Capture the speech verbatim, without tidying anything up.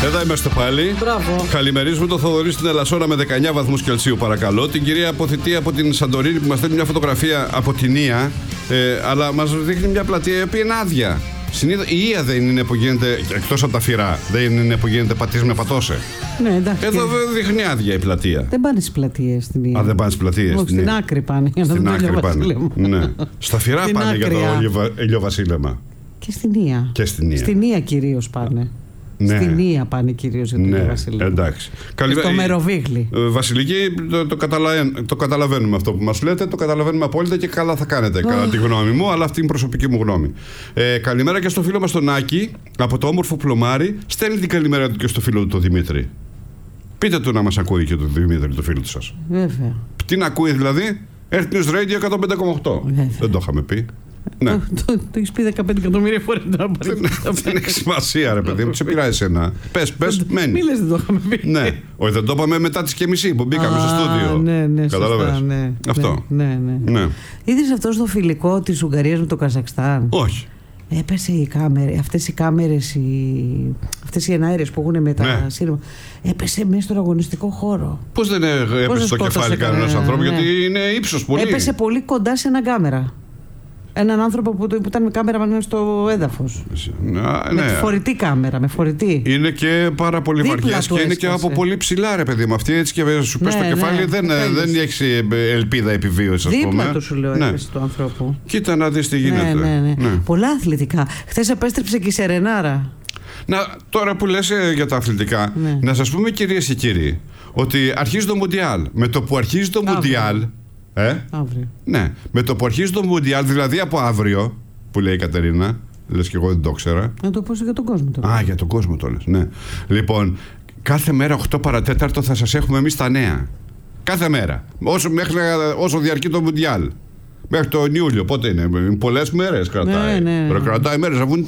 Εδώ είμαστε πάλι. Μπράβο. Καλημερίζουμε τον Θοδωρή στην Ελασσόνα με δεκαεννιά βαθμούς Κελσίου, παρακαλώ. Την κυρία Αποθητή από την Σαντορίνη που μας στέλνει μια φωτογραφία από την Ία, ε, αλλά μας δείχνει μια πλατεία η οποία είναι άδεια. Συνήθως, η Ία δεν είναι που γίνεται, εκτός από τα φυρά, δεν είναι που γίνεται πατής με πατώσε. Ναι, εντάξει. Εδώ και... δείχνει άδεια η πλατεία. Δεν πάνε στις πλατείες στην Ία. Α, δεν πάνε στις πλατείες. Όχι, στην άκρη πάνε. Για να στην δουν άκρη το πάνε. Ναι. Στα φυρά στην πάνε άκρια. για το ηλιοβασίλεμα. Και στην Ία. Και στην Ία. Στην Ία κυρίως πάνε. Ναι. Στην Ία πάνε κυρίως για το ναι, ηλιοβασίλεμα. Εντάξει. Στο Μεροβίγλι. Ε, Βασιλική, το, το, καταλαβαίνουμε, το καταλαβαίνουμε αυτό που μας λέτε, το καταλαβαίνουμε απόλυτα και καλά θα κάνετε, oh. κατά τη γνώμη μου, αλλά αυτή είναι η προσωπική μου γνώμη. Ε, καλημέρα και στο φίλο μας τον Άκη, από το όμορφο Πλωμάρι, στέλνει την καλημέρα του και στο φίλο του τον Δημήτρη. Πείτε του να μας ακούει και τον Δημήτρη, το φίλο του σας. Βέβαια. Τι να ακούει δηλαδή, Earth News Radio εκατόν πέντε κόμμα οκτώ. Δεν το είχαμε πει. Ναι. Το, το, το έχεις πει δεκαπέντε εκατομμύρια φορές. Δεν έχει σημασία, ρε παιδί μου, σε πειράζει εσένα. Πες, πες, μένει. Μη λες, δεν το είχαμε πει. Ναι, όχι, δεν το είπαμε μετά τις και μισή που μπήκαμε στο στούντιο. Ναι, ναι, κατάλαβες. Ναι, αυτό. Ναι, ναι. ναι. Είδες αυτό στο φιλικό της Ουγγαρίας με το Καζακστάν? Όχι. Έπεσε η κάμερα, αυτές οι κάμερες, οι... αυτές οι εναέρειες που έχουν με τα ναι. σύρμα. Έπεσε μέσα στον αγωνιστικό χώρο. Πώς δεν έπεσε στο κεφάλι κανένας ανθρώπου, ναι. γιατί είναι ύψος πολύ. Έπεσε πολύ κοντά σε ένα κάμερα. Έναν άνθρωπο που, που ήταν με κάμερα μέσα στο έδαφος. Ναι, με ναι. φορητή κάμερα, με φορητή. Είναι και πάρα πολύ βαριές και είναι και από πολύ ψηλά, ρε παιδί μου. Αυτή έτσι και σου πες ναι, στο κεφάλι, ναι, δεν, δεν έχει ελπίδα επιβίωσης, ας πούμε. Δίπλα του σου λέω, ναι. έπεσε του ανθρώπου. Κοίτα να δεις τι γίνεται. Ναι, ναι, ναι. Ναι. Πολλά αθλητικά. Χθες επέστρεψε και η Σερενάρα. Να, τώρα που λες για τα αθλητικά, ναι. να σας πούμε κυρίες και κύριοι, ότι αρχίζει το Μουντιάλ. Με το που αρχίζει το Μουντιάλ. Ε? Αύριο. Ναι. Με το που αρχίζει το Μουντιάλ, δηλαδή από αύριο, που λέει η Κατερίνα, λες και εγώ δεν το ήξερα. Να το πω για τον κόσμο τώρα. Α, για τον κόσμο το λες, ναι. Λοιπόν, κάθε μέρα οκτώ παρά τέταρτο θα σας έχουμε εμείς τα νέα. Κάθε μέρα. Όσο, μέχρι, όσο διαρκεί το Μουντιάλ. Μέχρι τον Ιούλιο, πότε είναι. Πολλές μέρες κρατάει. Ναι, ναι. Κρατάει μέρες, αφού είναι